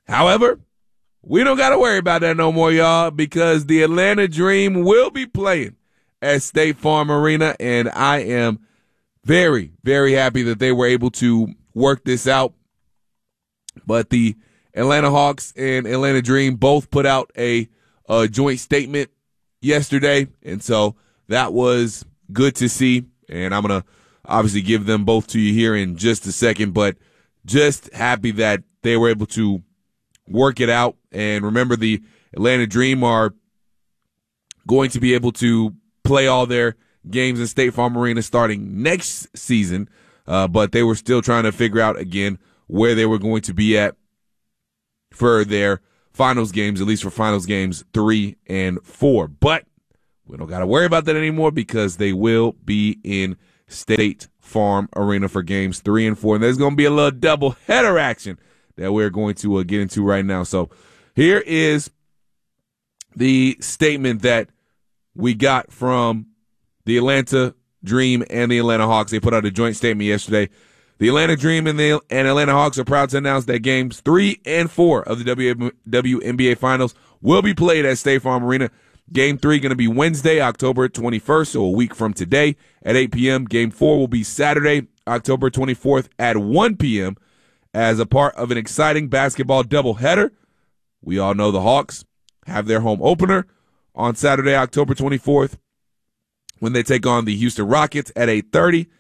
However, we don't got to worry about that no more, y'all, because the Atlanta Dream will be playing at State Farm Arena, and I am very, very happy that they were able to work this out. But the Atlanta Hawks and Atlanta Dream both put out a joint statement yesterday, and so that was good to see. And I'm going to obviously give them both to you here in just a second, but just happy that they were able to work it out. And remember, the Atlanta Dream are going to be able to play all their games in State Farm Arena starting next season, but they were still trying to figure out, again, where they were going to be at for their finals games, at least for finals games 3 and 4. But we don't got to worry about that anymore because they will be in State Farm Arena for games 3 and 4. And there's going to be a little double header action that we're going to get into right now. So here is the statement that we got from the Atlanta Dream and the Atlanta Hawks. They put out a joint statement yesterday. The Atlanta Dream and the Atlanta Hawks are proud to announce that games 3 and 4 of the WNBA Finals will be played at State Farm Arena. Game 3 going to be Wednesday, October 21st, so a week from today at 8 p.m. Game 4 will be Saturday, October 24th at 1 p.m. as a part of an exciting basketball doubleheader. We all know the Hawks have their home opener on Saturday, October 24th, when they take on the Houston Rockets at 8:30.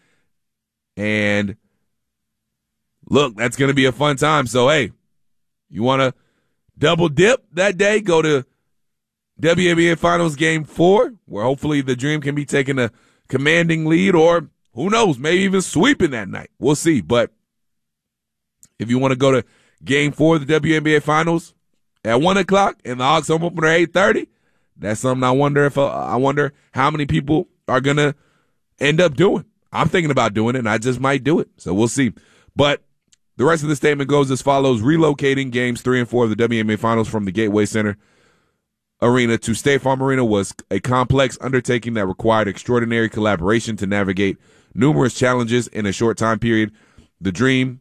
And look, that's going to be a fun time. So, hey, you want to double dip that day? Go to WNBA Finals Game 4, where hopefully the Dream can be taking a commanding lead, or who knows, maybe even sweeping that night. We'll see. But if you want to go to Game 4 of the WNBA Finals at 1 o'clock and the Hawks home opener at 8:30, that's something I wonder how many people are going to end up doing. I'm thinking about doing it, and I just might do it. So we'll see. But the rest of the statement goes as follows. Relocating games 3 and 4 of the WNBA Finals from the Gateway Center Arena to State Farm Arena was a complex undertaking that required extraordinary collaboration to navigate numerous challenges in a short time period. The Dream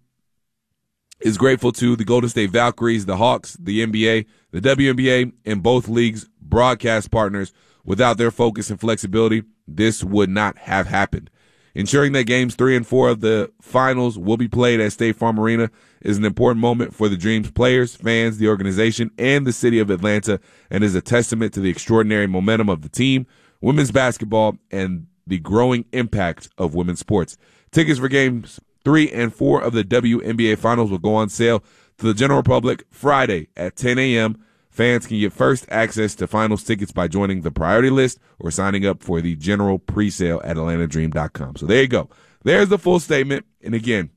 is grateful to the Golden State Valkyries, the Hawks, the NBA, the WNBA, and both leagues' broadcast partners. Without their focus and flexibility, this would not have happened. Ensuring that games 3 and 4 of the finals will be played at State Farm Arena is an important moment for the Dream's players, fans, the organization, and the city of Atlanta, and is a testament to the extraordinary momentum of the team, women's basketball, and the growing impact of women's sports. Tickets for games 3 and 4 of the WNBA Finals will go on sale to the general public Friday at 10 a.m. Fans can get first access to finals tickets by joining the priority list or signing up for the general presale at atlantadream.com. So there you go. There's the full statement. And again,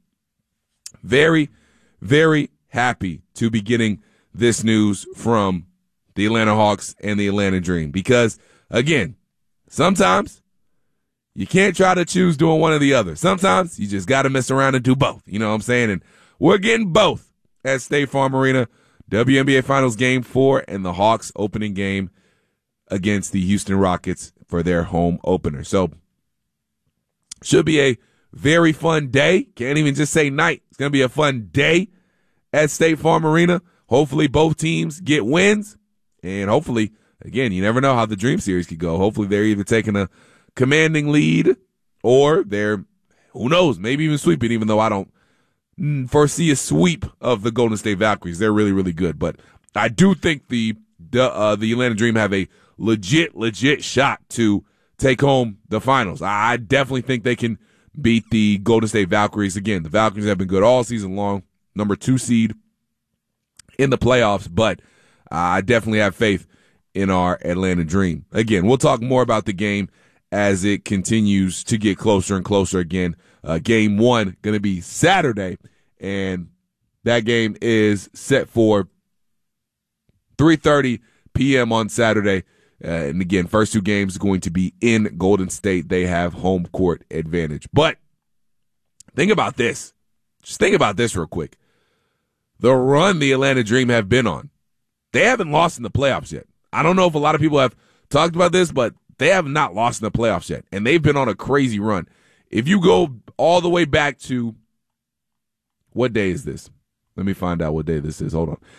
very, very happy to be getting this news from the Atlanta Hawks and the Atlanta Dream because, again, sometimes you can't try to choose doing one or the other. Sometimes you just got to mess around and do both. You know what I'm saying? And we're getting both at State Farm Arena. WNBA Finals Game 4 and the Hawks opening game against the Houston Rockets for their home opener. So should be a very fun day. Can't even just say night. It's going to be a fun day at State Farm Arena. Hopefully both teams get wins. And hopefully, again, you never know how the Dream Series could go. Hopefully they're either taking a commanding lead or they're, who knows, maybe even sweeping, even though I don't foresee a sweep of the Golden State Valkyries. They're really, really good. But I do think the Atlanta Dream have a legit shot to take home the finals. I definitely think they can beat the Golden State Valkyries. Again, the Valkyries have been good all season long, number 2 seed in the playoffs, but I definitely have faith in our Atlanta Dream. Again, we'll talk more about the game as it continues to get closer and closer. Again, game 1 going to be Saturday, and that game is set for 3:30 p.m. on Saturday. And again, first 2 games going to be in Golden State. They have home court advantage. But think about this. Just think about this real quick. The run the Atlanta Dream have been on. They haven't lost in the playoffs yet. I don't know if a lot of people have talked about this, but they have not lost in the playoffs yet. And they've been on a crazy run. If you go all the way back to, what day is this? Let me find out what day this is. Hold on.